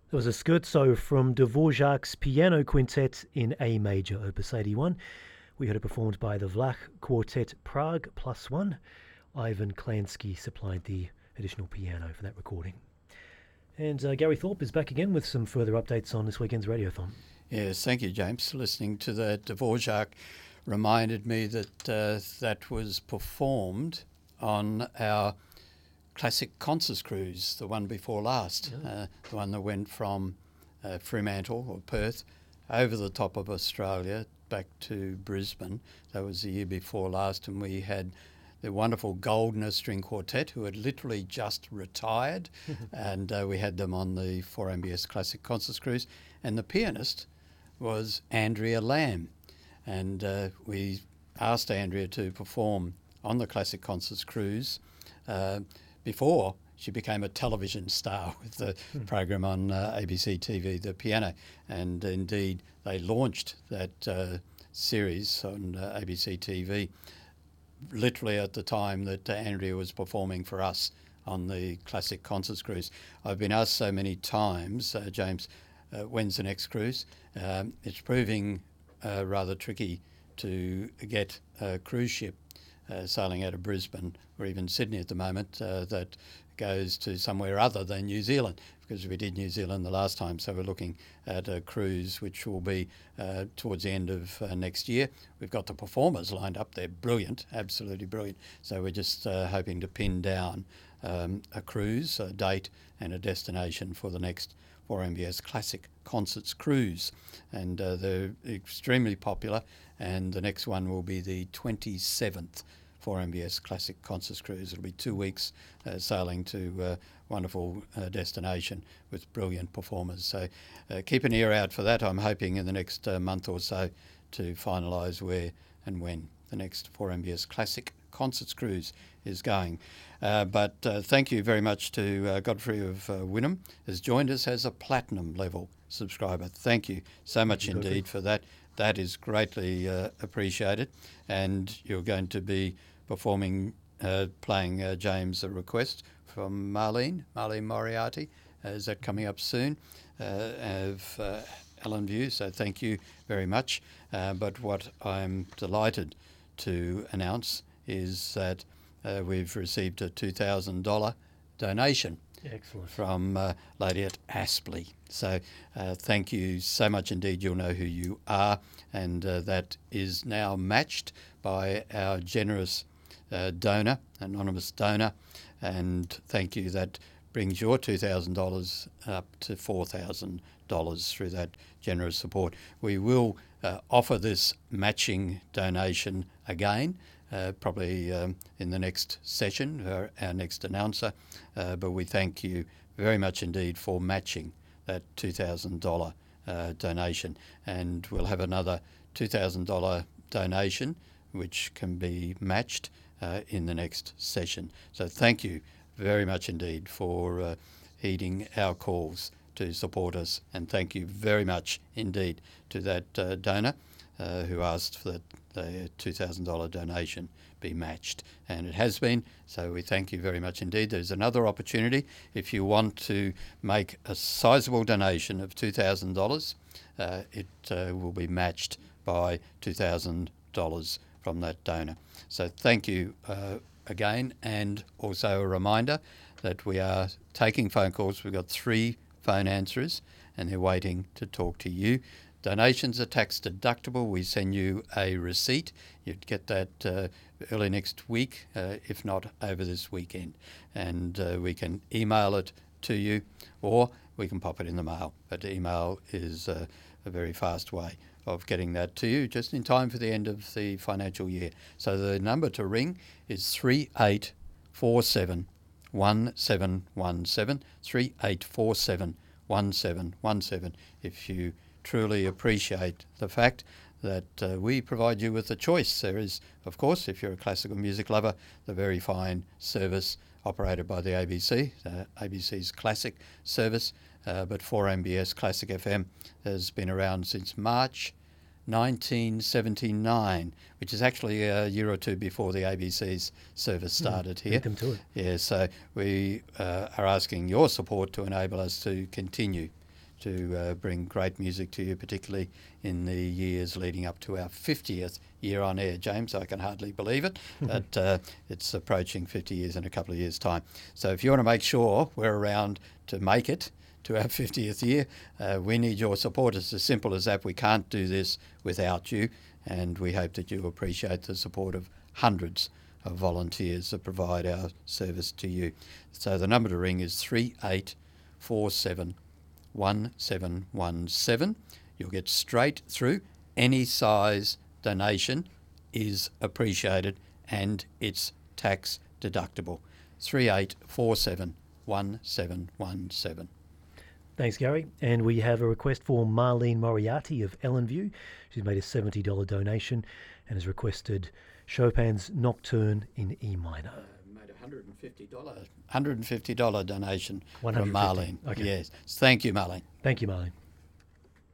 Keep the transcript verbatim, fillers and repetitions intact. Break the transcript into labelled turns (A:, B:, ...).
A: There was a scherzo from Dvorak's Piano Quintet in A major, Opus eighty-one. We heard it performed by the Vlach Quartet Prague Plus One. Ivan Klansky supplied the additional piano for that recording. And uh, Gary Thorpe is back again with some further updates on this weekend's Radiothon.
B: Yes, thank you, James. Listening to that Dvorak reminded me that uh, that was performed on our classic concerts cruise, the one before last, yeah. uh, the one that went from uh, Fremantle or Perth over the top of Australia back to Brisbane. That was the year before last, and we had the wonderful Goldner String Quartet, who had literally just retired, and uh, we had them on the four M B S Classic Concerts Cruise. And the pianist was Andrea Lamb, and uh, we asked Andrea to perform on the Classic Concerts Cruise uh, before she became a television star with the mm. program on uh, A B C T V, The Piano. And indeed, they launched that uh, series on uh, A B C T V literally at the time that uh, Andrea was performing for us on the Classic Concerts Cruise. I've been asked so many times, uh, James, uh, when's the next cruise? Um, it's proving uh, rather tricky to get a cruise ship uh, sailing out of Brisbane or even Sydney at the moment uh, that goes to somewhere other than New Zealand, because we did New Zealand the last time. So we're looking at a cruise which will be uh, towards the end of uh, next year. We've got the performers lined up. They're brilliant, absolutely brilliant. So we're just uh, hoping to pin down um, a cruise, a date and a destination for the next four M B S Classic Concerts Cruise. And uh, they're extremely popular, and the next one will be the twenty-seventh four M B S Classic Concerts Cruise. It'll be two weeks uh, sailing to uh, wonderful uh, destination with brilliant performers. So uh, keep an ear out for that. I'm hoping in the next uh, month or so to finalise where and when the next four M B S Classic Concerts Cruise is going. Uh, but uh, thank you very much to uh, Godfrey of uh, Wynnum, has joined us as a platinum level subscriber. Thank you so much
A: you,
B: indeed
A: Godfrey.
B: for that. That is greatly uh, appreciated. And you're going to be performing, uh, playing uh, James a request from Marlene, Marlene Moriarty. Uh, is that coming up soon? Uh, of uh, Ellen View, so thank you very much. Uh, but what I'm delighted to announce is that uh, we've received a two thousand dollars donation.
A: Excellent.
B: From uh, Lady at Aspley. So uh, thank you so much indeed. You'll know who you are, and uh, that is now matched by our generous uh, donor, anonymous donor, and thank you. That brings your two thousand dollars up to four thousand dollars through that generous support. We will uh, offer this matching donation again, Uh, probably um, in the next session, our, our next announcer, uh, but we thank you very much indeed for matching that two thousand dollars uh, donation, and we'll have another two thousand dollars donation which can be matched uh, in the next session. So thank you very much indeed for uh, heeding our calls to support us, and thank you very much indeed to that uh, donor uh, who asked for that the two thousand dollars donation be matched, and it has been, so we thank you very much indeed. There's another opportunity if you want to make a sizable donation of two thousand dollars. Uh, it uh, will be matched by two thousand dollars from that donor. So thank you uh, again, and also a reminder that we are taking phone calls. We've got three phone answerers and they're waiting to talk to you. Donations are tax deductible. We send you a receipt. You'd get that uh, early next week, uh, if not over this weekend. And uh, we can email it to you, or we can pop it in the mail. But email is uh, a very fast way of getting that to you, just in time for the end of the financial year. So the number to ring is three eight four seven one seven one seven, three eight four seven one seven one seven, if you truly appreciate the fact that uh, we provide you with a choice. There is, of course, if you're a classical music lover, the very fine service operated by the A B C, uh, A B C's classic service, uh, but four M B S Classic F M has been around since March nineteen seventy-nine, which is actually a year or two before the A B C's service started mm, here.
A: Welcome to it.
B: Yeah, so we uh, are asking your support to enable us to continue to uh, bring great music to you, particularly in the years leading up to our fiftieth year on air. James, I can hardly believe it, but uh, it's approaching fifty years in a couple of years' time. So if you want to make sure we're around to make it to our fiftieth year, uh, we need your support. It's as simple as that. We can't do this without you, and we hope that you appreciate the support of hundreds of volunteers that provide our service to you. So the number to ring is three eight four seven one seven one seven. You'll get straight through. Any size donation is appreciated and it's tax deductible. three eight four seven one seven one seven.
A: Thanks, Gary. And we have a request for Marlene Moriarty of Ellenview. She's made a seventy dollars donation and has requested Chopin's Nocturne in E minor.
B: Uh, made a one hundred fifty dollars one hundred fifty dollars donation
A: one
B: from
A: hundred fifty.
B: Marlene.
A: Okay.
B: Yes. Thank you, Marlene.
A: Thank you, Marlene.